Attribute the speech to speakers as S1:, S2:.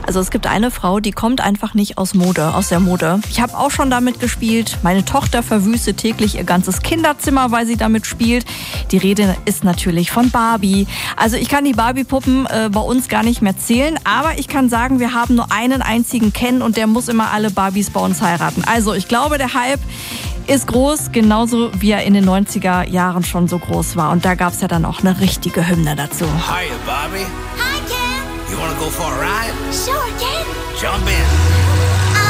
S1: Also es gibt eine Frau, die kommt einfach nicht aus der Mode. Ich habe auch schon damit gespielt. Meine Tochter verwüstet täglich ihr ganzes Kinderzimmer, weil sie damit spielt. Die Rede ist natürlich von Barbie. Also ich kann die Barbie-Puppen bei uns gar nicht mehr zählen, aber ich kann sagen, wir haben nur einen einzigen Ken und der muss immer alle Barbies bei uns heiraten. Also ich glaube, der Hype ist groß, genauso wie er in den 90er Jahren schon so groß war. Und da gab es ja dann auch eine richtige Hymne dazu.
S2: Hiya, Barbie.
S3: Hi, Ken.
S2: You wanna go for a ride?
S3: Sure, Ken.
S2: Jump in.